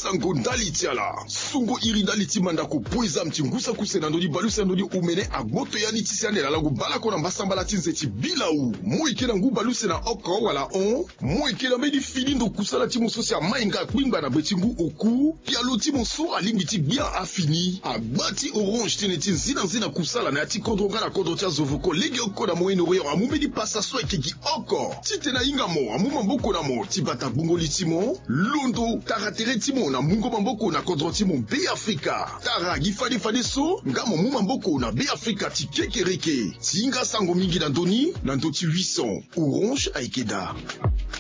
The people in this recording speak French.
sango ndali tiala sungo iri ndali timanda ko poeza mtingusa kusena ndodi balusa ndodi umene agboto yani tisiane la lagu balako na mbasambala tinzeti bila u moikela ngu baluse na oko wala on moikela medi filindo kusala timoso ya mainga kwimba na betingu oku pialo timoso alimbiti bien afini abati orange tineti zina kusala na ati kodronga na kodrotia zovoko legi oko na moeno reo amumedi pasa so ekeki oko tite na inga mo amuma mboko na mo tibata bungoli timo londo taratere timo na mungo mamboko na kodron timo be Afrika tara gifade fade so ngamo muma mboko na be Afrika tikekereke tinga sango mingi na ndoni na ndoti 800 orange aikeda.